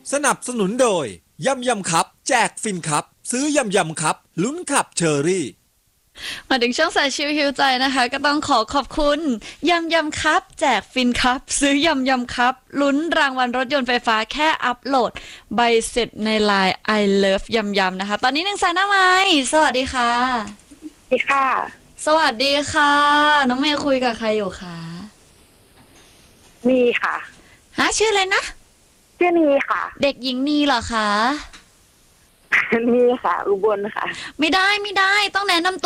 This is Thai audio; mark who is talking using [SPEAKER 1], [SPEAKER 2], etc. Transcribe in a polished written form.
[SPEAKER 1] สนับสนุนโดยยำยำครับแจกฟินครับซื้อยำยำครับลุ้นขับเชอรี่
[SPEAKER 2] มาถึงช่วงสายชิวฮิวใจนะคะก็ต้องขอขอบคุณยำยำครับแจกฟินครับซื้อยำยำครับลุ้นรางวัลรถยนต์ไฟฟ้าแค่อัปโหลดใบเสร็จในไลน์ I love ยำยำนะคะตอนนี้1 สายหน้าไม้สวัสดีค่ะ
[SPEAKER 3] สวัสดีค่ะ
[SPEAKER 2] สวัสดีค่ะน้องเมย์คุยกับใครอยู่คะ
[SPEAKER 3] มีค่ะ
[SPEAKER 2] ชื่ออะไรนะ
[SPEAKER 3] ชื่อนีค่ะ
[SPEAKER 2] เด็กหญิงนีเหรอคะ
[SPEAKER 3] มีค่ะ อุบลค่ะ
[SPEAKER 2] ไม่ได้ต้องแนะนำ